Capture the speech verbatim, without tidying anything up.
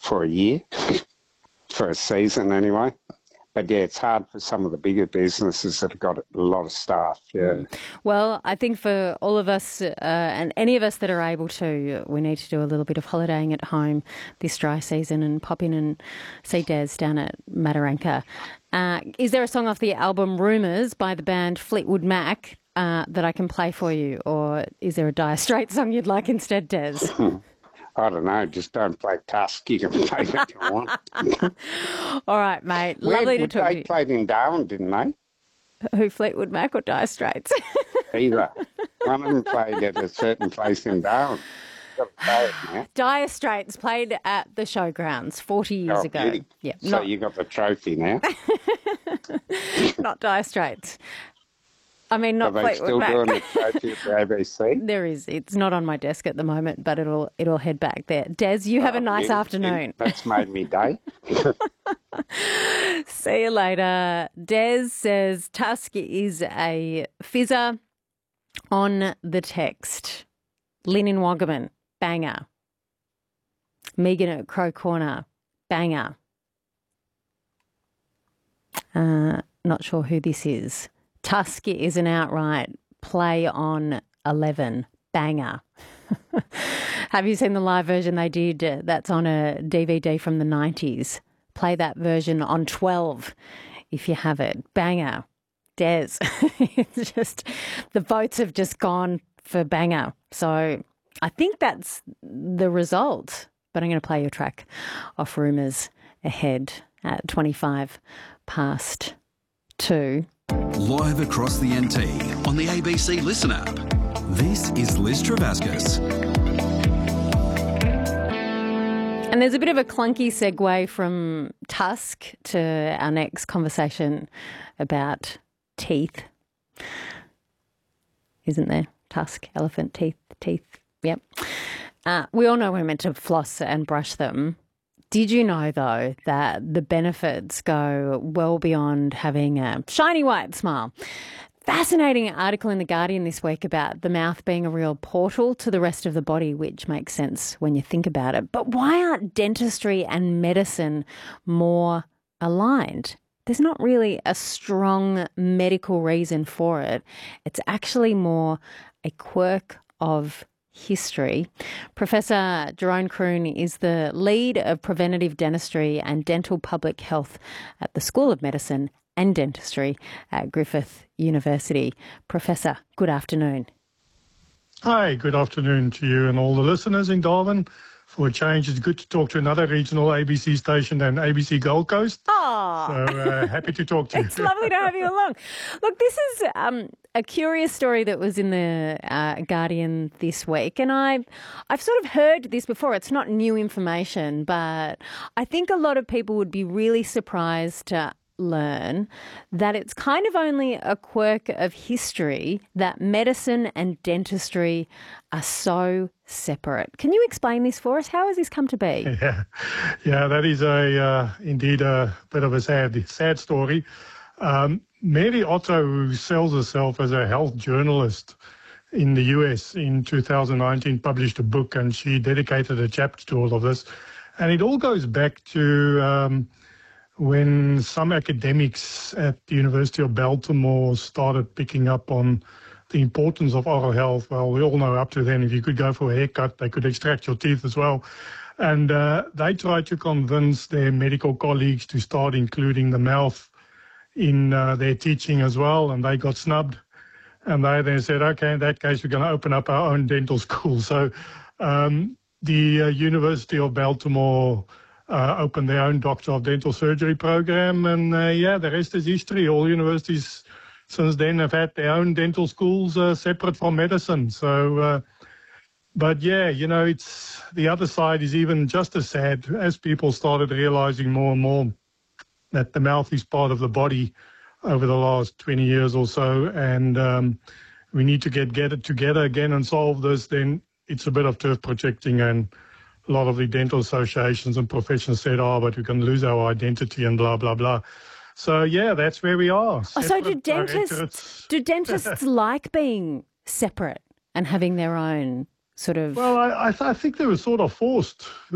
for a year, for a season anyway. But, yeah, it's hard for some of the bigger businesses that have got a lot of staff, yeah. Well, I think for all of us uh, and any of us that are able to, we need to do a little bit of holidaying at home this dry season and pop in and see Des down at Mataranka. Uh, is there a song off the album Rumours by the band Fleetwood Mac uh, that I can play for you? Or is there a Dire Straits song you'd like instead, Des? I don't know, just don't play Tusk. You can play what you want. All right, mate. Where, Lovely to talk to They you. played in Darwin, didn't they? Who, Fleetwood Mac or Dire Straits? Either. One of them played at a certain place in Darwin. Got to play it now. Dire Straits played at the Showgrounds forty years Oh, ago. beauty. Yeah, So not, you got the trophy now. not Dire Straits. I mean, not Are they Fleetwood still Mac. doing the trophy at the A B C? There is. It's not on my desk at the moment, but it'll it'll head back there. Des, you have a Oh, nice beauty. afternoon. That's made me day. See you later. Des says Tusk is a fizzer on the text. Lynn in Wagaman, banger. Megan at Crow Corner, banger. Uh, not sure who this is. Tusk is an outright play on eleven, banger. Have you seen the live version they did? Uh, That's on a D V D from the nineties. Play that version on twelve if you have it. Banger. Des. It's just, the votes have just gone for banger. So I think that's the result. But I'm going to play your track off Rumours ahead at twenty-five past two. Live across the N T on the A B C Listen app. This is Liz Travascus. And there's a bit of a clunky segue from Tusk to our next conversation about teeth. Isn't there? Tusk, elephant, teeth, teeth. Yep. Uh, we all know we're meant to floss and brush them. Did you know, though, that the benefits go well beyond having a shiny white smile? Fascinating article in The Guardian this week about the mouth being a real portal to the rest of the body, which makes sense when you think about it. But why aren't dentistry and medicine more aligned? There's not really a strong medical reason for it. It's actually more a quirk of history. Professor Jerome Kroon is the lead of preventative dentistry and dental public health at the School of Medicine and Dentistry at Griffith University. Professor, good afternoon. Hi, good afternoon to you and all the listeners in Darwin. For a change, it's good to talk to another regional A B C station than A B C Gold Coast. Oh, So uh, happy to talk to you. it's lovely to have you along. Look, this is um, a curious story that was in the uh, Guardian this week, and I, I've sort of heard this before. It's not new information, but I think a lot of people would be really surprised to learn that it's kind of only a quirk of history that medicine and dentistry are so separate. Can you explain this for us? How has this come to be? Yeah, yeah, that is a uh, indeed a bit of a sad, sad story. Um, Mary Otto, who sells herself as a health journalist in the U S in two thousand nineteen, published a book, and she dedicated a chapter to all of this. And it all goes back to um, when some academics at the University of Baltimore started picking up on the importance of oral health. Well, we all know up to then, if you could go for a haircut, they could extract your teeth as well. And uh, they tried to convince their medical colleagues to start including the mouth in uh, their teaching as well, and they got snubbed. And they then said, okay, in that case, we're going to open up our own dental school. So um, the uh, University of Baltimore uh, opened their own Doctor of Dental Surgery program, and uh, yeah, the rest is history. All universities since then have had their own dental schools uh, separate from medicine. So, uh, but yeah, you know, it's the other side is even just as sad as people started realizing more and more that the mouth is part of the body over the last twenty years or so, and um, we need to get, get it together again and solve this. Then it's a bit of turf projecting, and a lot of the dental associations and professions said, oh, but we can lose our identity and blah, blah, blah. So, yeah, that's where we are. Oh, so do Separate dentists, directorates. do dentists like being separate and having their own sort of... Well, I, I, th- I think they were sort of forced.